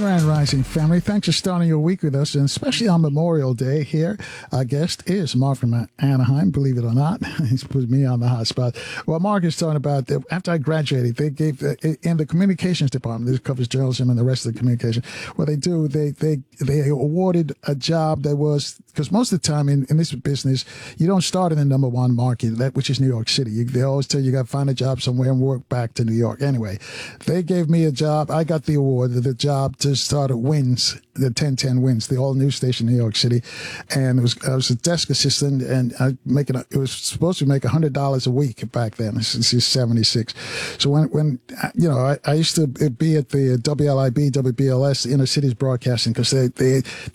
Grand Rising family. Thanks for starting your week with us, and especially on Memorial Day here. Our guest is Mark from Anaheim, believe it or not. He's put me on the hot spot. Well, Mark is talking about that after I graduated, they gave, in the communications department, this covers journalism and the rest of the communication, what they do, they awarded a job that was, because most of the time in this business, you don't start in the number one market, which is New York City. They always tell you got to find a job somewhere and work back to New York. Anyway, they gave me a job. I got the award, the job to start at WINS, the 1010 WINS, the all news station in New York City. And I was a desk assistant, and it was supposed to make $100 a week back then. This is 76. So when I used to be at the WLIB, WBLS, Inner Cities Broadcasting, because they